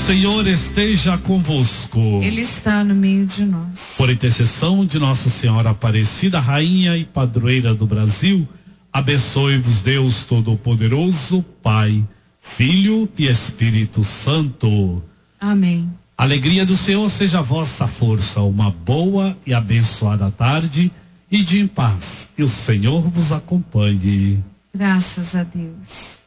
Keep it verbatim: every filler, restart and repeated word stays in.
Senhor esteja convosco. Ele está no meio de nós. Por intercessão de Nossa Senhora Aparecida, Rainha e Padroeira do Brasil, abençoe-vos Deus Todo-Poderoso, Pai, Filho e Espírito Santo. Amém. A alegria do Senhor seja a vossa força. Uma boa e abençoada tarde e de em paz. E o Senhor vos acompanhe. Graças a Deus.